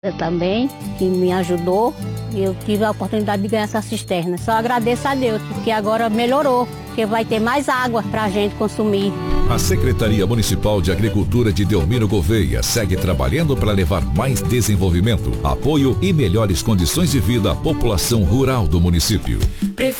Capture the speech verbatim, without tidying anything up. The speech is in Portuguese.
também, que me ajudou, e eu tive a oportunidade de ganhar essa cisterna. Só agradeço a Deus, porque agora melhorou, porque vai ter mais água para a gente consumir. A Secretaria Municipal de Agricultura de Delmiro Gouveia segue trabalhando para levar mais desenvolvimento, apoio e melhores condições de vida à população rural do município.